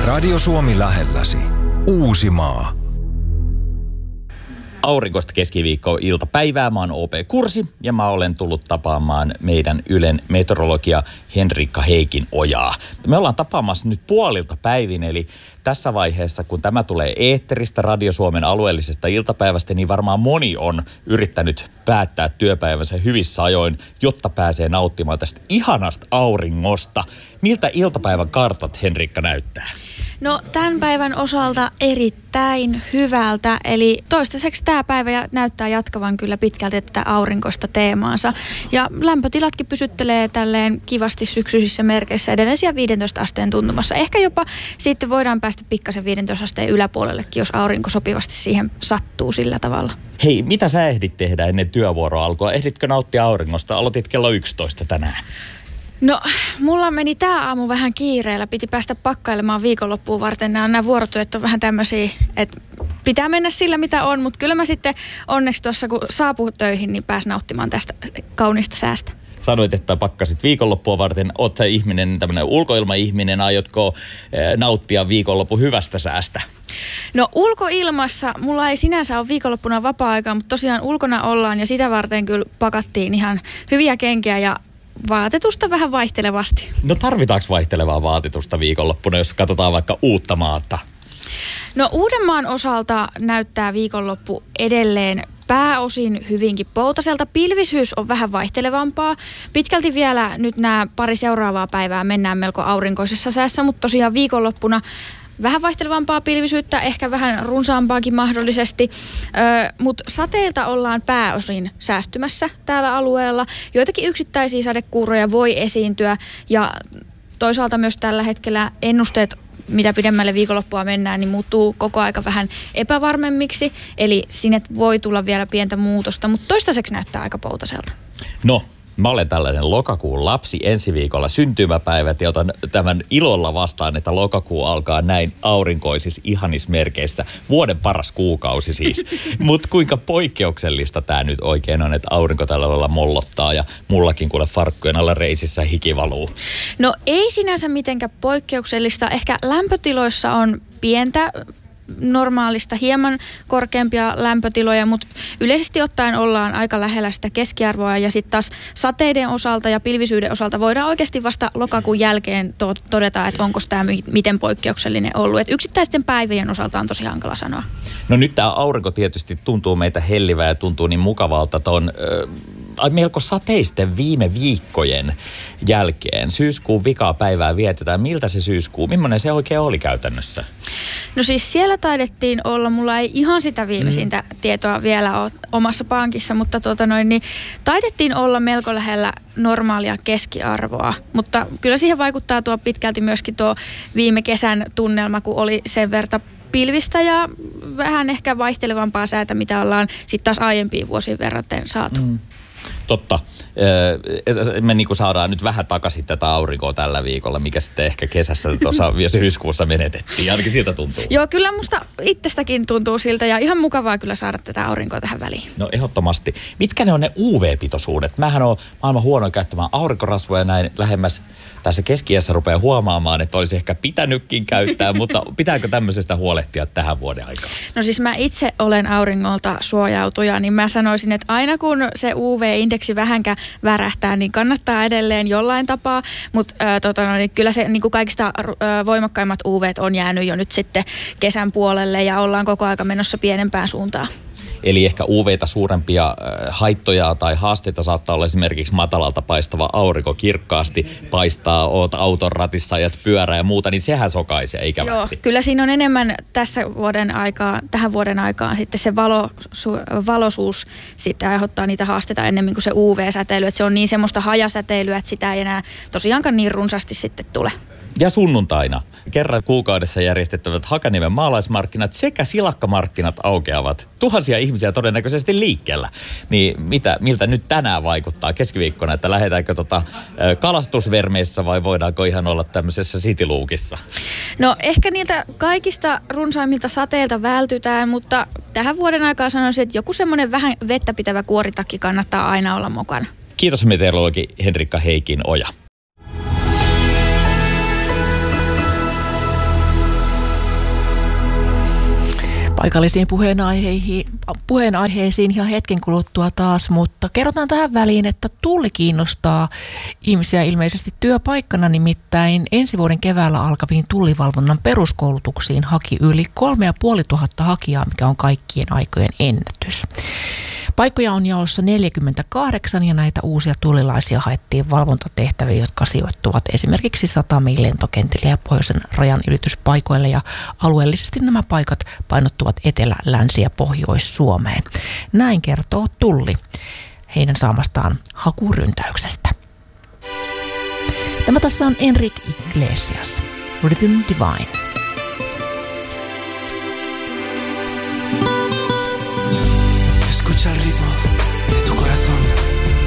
Radio Suomi lähelläsi. Uusimaa. Aurinkoista keskiviikko-iltapäivää. Mä oon OP Kursi ja mä olen tullut tapaamaan meidän Ylen meteorologia Henrikka Heikin ojaa. Me ollaan tapaamassa nyt puolilta päivin, eli tässä vaiheessa, kun tämä tulee eetteristä Radio Suomen alueellisesta iltapäivästä, niin varmaan moni on yrittänyt päättää työpäivänsä hyvissä ajoin, jotta pääsee nauttimaan tästä ihanasta auringosta. Miltä iltapäivän kartat, Henrikka, näyttää? No tämän päivän osalta erittäin hyvältä, eli toistaiseksi tämä päivä näyttää jatkavan kyllä pitkälti tätä aurinkoista teemaansa. Ja lämpötilatkin pysyttelee tälleen kivasti syksyisissä merkeissä edelleen siellä 15 asteen tuntumassa. Ehkä jopa sitten voidaan päästä pikkasen 15 asteen yläpuolellekin, jos aurinko sopivasti siihen sattuu sillä tavalla. Hei, mitä sä ehdit tehdä ennen työvuoroa alkua? Ehditkö nauttia auringosta? Aloitit kello 11 tänään. No, mulla meni tää aamu vähän kiireellä. Piti päästä pakkailemaan viikonloppuun varten. Nämä vuorotyöt on vähän tämmöisiä, että pitää mennä sillä mitä on. Mutta kyllä mä sitten onneksi tuossa kun saapuu töihin, niin pääs nauttimaan tästä kauniista säästä. Sanoit, että pakkasit viikonloppua varten. Oot sä ihminen, tämmöinen ulkoilmaihminen. Aiotko nauttia viikonlopun hyvästä säästä? No ulkoilmassa mulla ei sinänsä ole viikonloppuna vapaa-aikaa, mutta tosiaan ulkona ollaan ja sitä varten kyllä pakattiin ihan hyviä kenkiä ja vaatetusta vähän vaihtelevasti. No tarvitaanko vaihtelevaa vaatetusta viikonloppuna, jos katsotaan vaikka Uuttamaata? No Uudenmaan osalta näyttää viikonloppu edelleen pääosin hyvinkin poutaselta. Pilvisyys on vähän vaihtelevampaa. Pitkälti vielä nyt nämä pari seuraavaa päivää mennään melko aurinkoisessa säässä, mutta tosiaan viikonloppuna vähän vaihtelevampaa pilvisyyttä, ehkä vähän runsaampaakin mahdollisesti, mutta sateilta ollaan pääosin säästymässä täällä alueella. Joitakin yksittäisiä sadekuuroja voi esiintyä ja toisaalta myös tällä hetkellä ennusteet, mitä pidemmälle viikonloppua mennään, niin muuttuu koko aika vähän epävarmemmiksi. Eli sinne voi tulla vielä pientä muutosta, mutta toistaiseksi näyttää aika poutaselta. No. Mä olen tällainen lokakuun lapsi, ensi viikolla syntymäpäivät ja otan tämän ilolla vastaan, että lokakuu alkaa näin aurinkoisissa ihanismerkeissä. Vuoden paras kuukausi siis. Mutta kuinka poikkeuksellista tämä nyt oikein on, että aurinko tällä lailla mollottaa ja mullakin kuule farkkujen alla reisissä hiki valuu. No ei sinänsä mitenkään poikkeuksellista. Ehkä lämpötiloissa on pientä normaalista hieman korkeampia lämpötiloja, mutta yleisesti ottaen ollaan aika lähellä sitä keskiarvoa ja sitten taas sateiden osalta ja pilvisyyden osalta voidaan oikeasti vasta lokakuun jälkeen todeta, että onko tämä miten poikkeuksellinen ollut. Et yksittäisten päivien osalta on tosi hankala sanoa. No nyt tämä aurinko tietysti tuntuu meitä hellivää ja tuntuu niin mukavalta tuon melko sateisten viime viikkojen jälkeen. Syyskuun vikaa päivää vietetään. Miltä se syyskuu, millainen se oikein oli käytännössä? No siis siellä taidettiin olla, mulla ei ihan sitä viimeisintä tietoa vielä ole omassa pankissa, mutta niin taidettiin olla melko lähellä normaalia keskiarvoa. Mutta kyllä siihen vaikuttaa tuo pitkälti myöskin tuo viime kesän tunnelma, kun oli sen verta pilvistä ja vähän ehkä vaihtelevampaa säätä, mitä ollaan sitten taas aiempiin vuosiin verraten saatu. Totta. Me niin kuin saadaan nyt vähän takaisin tätä aurinkoa tällä viikolla, mikä sitten ehkä kesässä tuossa syyskuussa menetettiin. Ainakin siltä tuntuu. Joo, kyllä musta itsestäkin tuntuu siltä ja ihan mukavaa kyllä saada tätä aurinkoa tähän väliin. No ehdottomasti. Mitkä ne on ne UV-pitoisuudet? Mähän on maailman huonoin käyttämään aurinkorasvoja näin lähemmäs. Tässä keski-iässä rupeaa huomaamaan, että olisi ehkä pitänytkin käyttää, mutta pitääkö tämmöisestä huolehtia tähän vuoden aikaan? No siis mä itse olen auringolta suojautuja, niin mä sanoisin, että aina kun se UV-indeksi vähänkä värähtää, niin kannattaa edelleen jollain tapaa, mutta niin kyllä se niin kuin kaikista voimakkaimmat UV:t on jäänyt jo nyt sitten kesän puolelle ja ollaan koko aika menossa pienempään suuntaan. Eli ehkä UV:tä suurempia haittoja tai haasteita saattaa olla esimerkiksi matalalta paistava aurinko kirkkaasti paistaa, oot auton ratissa, ajat pyörää ja muuta, niin sehän sokaisee ikävästi. Joo, kyllä siinä on enemmän tähän vuoden aikaan sitten se valoisuus sitten aiheuttaa niitä haasteita ennemmin kuin se UV-säteily, että se on niin semmoista hajasäteilyä, että sitä ei enää tosiaankaan niin runsaasti sitten tule. Ja sunnuntaina kerran kuukaudessa järjestettävät Hakaniemen maalaismarkkinat sekä silakkamarkkinat aukeavat. Tuhansia ihmisiä todennäköisesti liikkeellä. Niin miltä nyt tänään vaikuttaa keskiviikkona, että lähdetäänkö kalastusvermeissä vai voidaanko ihan olla tämmöisessä cityluukissa? No ehkä niiltä kaikista runsaimmilta sateilta vältytään, mutta tähän vuoden aikaan sanoisin, että joku semmoinen vähän vettä pitävä kuoritakki kannattaa aina olla mukana. Kiitos meteorologi Henrikka Heikin oja. paikallisiin puheenaiheisiin ihan hetken kuluttua taas, mutta kerrotaan tähän väliin, että Tulli kiinnostaa ihmisiä ilmeisesti työpaikkana, nimittäin ensi vuoden keväällä alkaviin tullivalvonnan peruskoulutuksiin haki yli 3500 hakijaa, mikä on kaikkien aikojen ennätys. Paikkoja on jaossa 48 ja näitä uusia tullilaisia haettiin valvontatehtäviä, jotka sijoittuvat esimerkiksi satamiin, lentokentille ja pohjoisen rajan ylityspaikoille, ja alueellisesti nämä paikat painottuvat Etelä-, Länsi- ja Pohjois-Suomeen. Näin kertoo Tulli heidän saamastaan hakuryntäyksestä. Tämä tässä on Enrique Iglesias, Rhythm Divine.